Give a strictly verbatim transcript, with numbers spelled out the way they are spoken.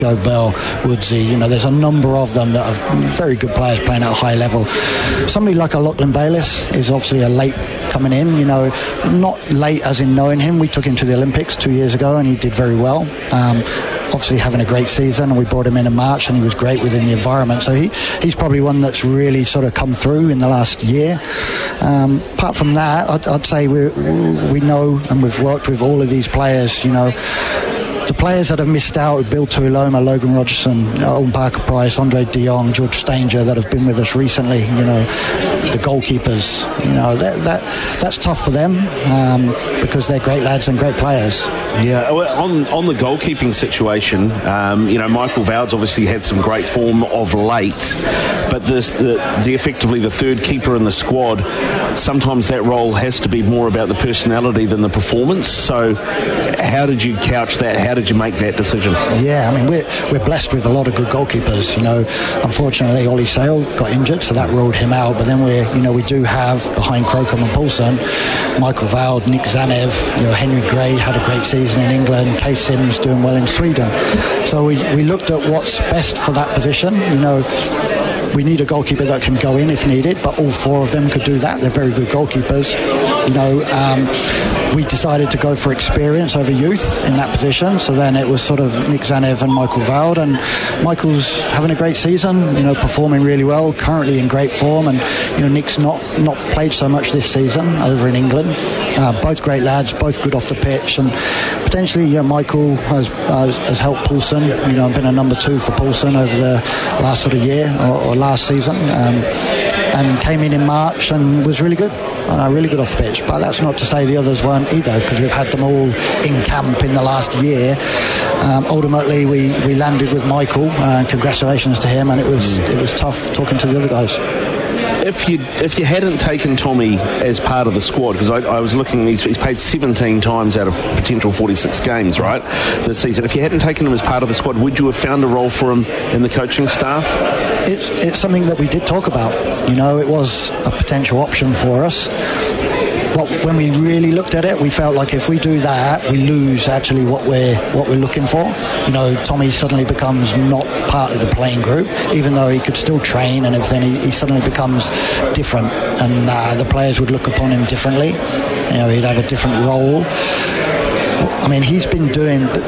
Joe Bell, Woodsy, you know, there's a number of them that are very good players playing at a high level. Somebody like a Lachlan Bayliss is obviously a late coming in, you know, not late as in knowing him. We took him to the Olympics two years ago and he did very well. Um, obviously having a great season, and we brought him in in March and he was great within the environment. So he, he's probably one that's really sort of come through in the last year. Um, apart from that, I'd, I'd say we we know and we've worked with all of these players, you know. The players that have missed out, Bill Tuiloma, Logan Rogerson, Owen Parker-Price, Andre de Jong, George Stanger, that have been with us recently, you know, the goalkeepers, you know, that, that that's tough for them um, because they're great lads and great players. Yeah, on on the goalkeeping situation, um, you know, Michael Vowd's obviously had some great form of late, but this, the, the effectively the third keeper in the squad, sometimes that role has to be more about the personality than the performance. So how did you couch that? How did you make that decision? Yeah, I mean, we're, we're blessed with a lot of good goalkeepers. You know, unfortunately, Ollie Sale got injured, so that ruled him out. But then we're, you know, we do have behind Crocombe and Poulsen, Michael Vowd, Nick Zanev, you know, Henry Gray had a great season in England, Kay Sims doing well in Sweden. So we, we looked at what's best for that position. You know, we need a goalkeeper that can go in if needed, but all four of them could do that. They're very good goalkeepers. You know, um, we decided to go for experience over youth in that position. So then it was sort of Nick Zanev and Michael Vowd, and Michael's having a great season, you know, performing really well, currently in great form, and you know, Nick's not, not played so much this season over in England. Uh, both great lads, both good off the pitch, and potentially, yeah, Michael has, has, has helped Poulsen, you know, been a number two for Poulsen over the last sort of year or, or last season. Um, and came in in March and was really good, uh, really good off the pitch. But that's not to say the others weren't either, because we've had them all in camp in the last year. Um, ultimately, we, we landed with Michael, and uh, congratulations to him, and it was it was tough talking to the other guys. If you if you hadn't taken Tommy as part of the squad, because I, I was looking, he's, he's played seventeen times out of potential forty-six games, right, this season. If you hadn't taken him as part of the squad, would you have found a role for him in the coaching staff? It's, it's something that we did talk about. You know, it was a potential option for us. But when we really looked at it, we felt like if we do that, we lose actually what we're what we're looking for. You know, Tommy suddenly becomes not part of the playing group, even though he could still train and everything. He, he suddenly becomes different, and uh, the players would look upon him differently. You know, he'd have a different role. I mean, he's been doing